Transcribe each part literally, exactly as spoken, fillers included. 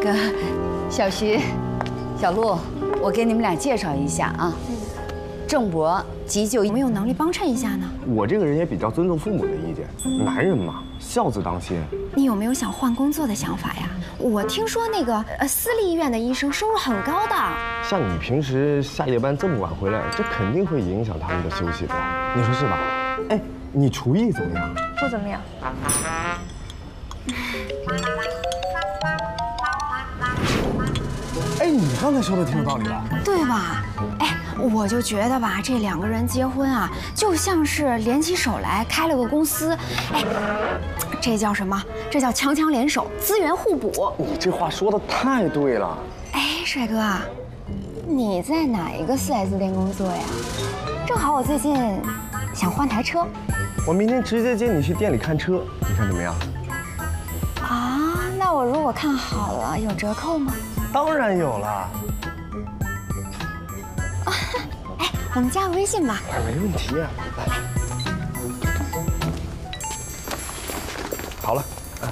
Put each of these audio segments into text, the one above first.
个小徐、小陆，我给你们俩介绍一下啊。嗯。郑博急救有没有能力帮衬一下呢？ 我这个人也比较尊重父母的意见，男人嘛，孝子当先。 你有没有想换工作的想法呀？我听说那个呃私立医院的医生收入很高的。 像你平时下夜班这么晚回来，这肯定会影响他们的休息的，你说是吧？哎，你厨艺怎么样？ 不怎么样。 哎，你刚才说的挺有道理的， 对吧？哎，我就觉得吧，这两个人结婚啊，就像是联起手来开了个公司。哎，这叫什么？这叫强强联手，资源互补。 你这话说的太对了。 哎，帅哥，你在哪一个 四 S 店工作呀？正好我最近想换台车。 我明天直接接你去店里看车，你看怎么样？ 啊，那我如果看好了，有折扣吗？ 当然有了。 啊，哎，我们加个微信吧。 没问题啊，来。好了。啊、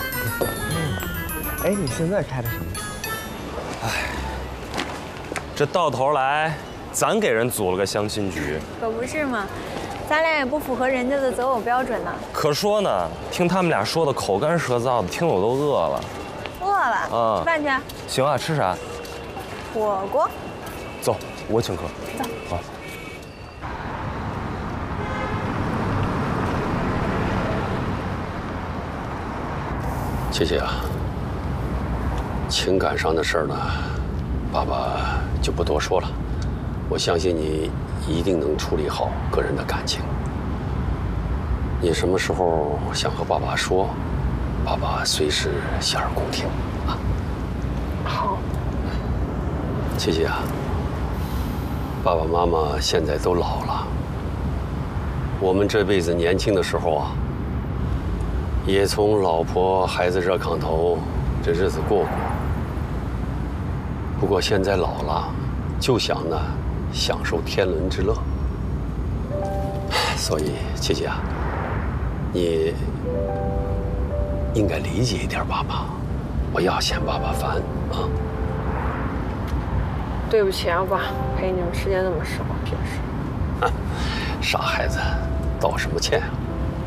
哎，你现在开的什么？ 哎，这到头来，咱给人组了个相亲局。 可不是嘛，咱俩也不符合人家的择偶标准呢。 可说呢，听他们俩说的口干舌燥的，听得我都饿了。 饿了？嗯，吃饭去。 行啊，吃啥？ 火锅。 走，我请客。 走。 好。 琪琪啊，情感上的事儿呢，爸爸就不多说了。我相信你一定能处理好个人的感情。你什么时候想和爸爸说，爸爸随时洗耳恭听啊。 好。 琪琪啊，爸爸妈妈现在都老了，我们这辈子年轻的时候啊，也从老婆孩子热炕头这日子过过。不过现在老了，就想呢享受天伦之乐。所以琪琪啊，你应该理解一点爸爸，不要嫌爸爸烦啊。 对不起啊，爸，陪你们时间那么少，平时。 啊，傻孩子，道什么歉啊？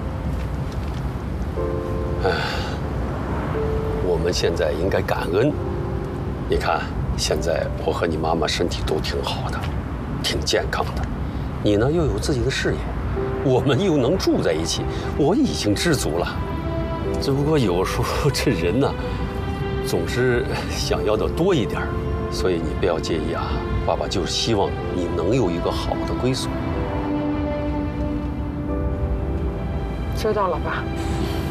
哎，我们现在应该感恩。你看，现在我和你妈妈身体都挺好的，挺健康的。你呢，又有自己的事业，我们又能住在一起，我已经知足了。只不过有时候这人呢，总是想要的多一点，所以你不要介意啊。爸爸就是希望你能有一个好的归宿。 知道了，爸。